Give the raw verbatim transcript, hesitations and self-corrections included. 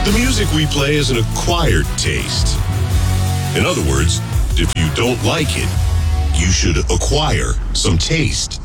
The music we play is an acquired taste. In other words, if you don't like it, you should acquire some taste.